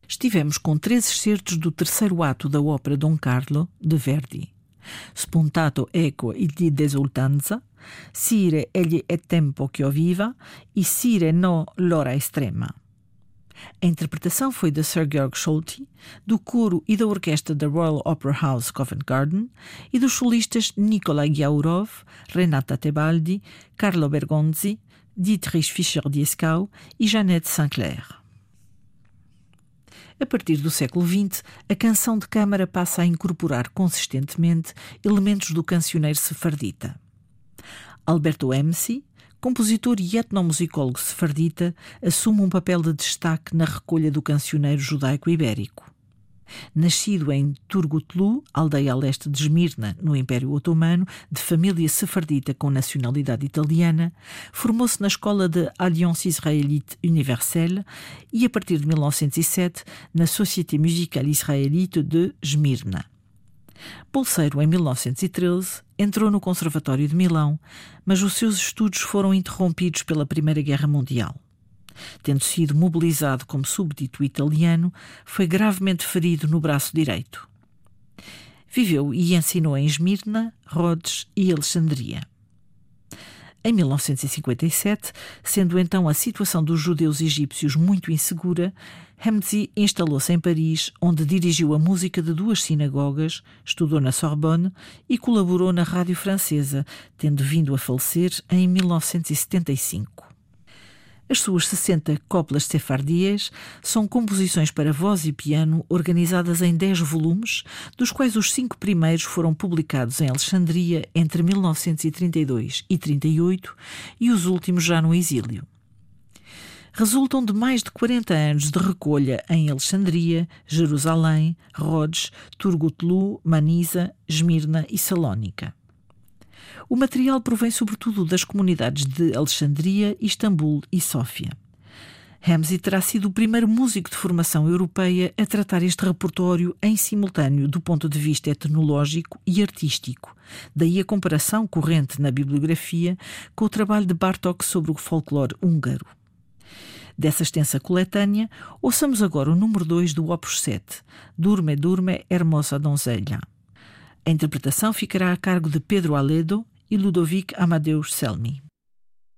Estivemos com 3 excertos do terceiro ato da ópera Don Carlo, de Verdi. Spuntato eco il di esultanza, Sire egli è tempo che io viva e Sire no l'ora estrema. A interpretação foi de Sir Georg Scholti, do coro e da orquestra da Royal Opera House Covent Garden e dos solistas Nikolai Ghiaurov, Renata Tebaldi, Carlo Bergonzi, Dietrich Fischer-Dieskau e Jeannette Sinclair. A partir do século XX, a canção de câmara passa a incorporar consistentemente elementos do cancioneiro sefardita. Alberto Emsi, compositor e etnomusicólogo sefardita, assume um papel de destaque na recolha do cancioneiro judaico-ibérico. Nascido em Turgutlu, aldeia a leste de Esmirna, no Império Otomano, de família sefardita com nacionalidade italiana, formou-se na escola de Alliance Israélite Universelle e, a partir de 1907, na Société Musicale Israélite de Esmirna. Bolseiro em 1913, entrou no Conservatório de Milão, mas os seus estudos foram interrompidos pela Primeira Guerra Mundial. Tendo sido mobilizado como súbdito italiano, foi gravemente ferido no braço direito. Viveu e ensinou em Esmirna, Rhodes e Alexandria. Em 1957, sendo então a situação dos judeus egípcios muito insegura, Hemzi instalou-se em Paris, onde dirigiu a música de 2 sinagogas, estudou na Sorbonne e colaborou na rádio francesa, tendo vindo a falecer em 1975. As suas 60 coplas sefardias são composições para voz e piano organizadas em 10 volumes, dos quais os 5 primeiros foram publicados em Alexandria entre 1932 e 1938 e os últimos já no exílio. Resultam de mais de 40 anos de recolha em Alexandria, Jerusalém, Rhodes, Turgutlu, Manisa, Esmirna e Salónica. O material provém sobretudo das comunidades de Alexandria, Istambul e Sófia. Hemzi terá sido o primeiro músico de formação europeia a tratar este repertório em simultâneo do ponto de vista etnológico e artístico, daí a comparação corrente na bibliografia com o trabalho de Bartók sobre o folclore húngaro. Dessa extensa coletânea, ouçamos agora o número 2 do Opus 7, Durme, Durme, Hermosa Donzella. A interpretação ficará a cargo de Pedro Aledo e Ludovic Amadeus Selmy.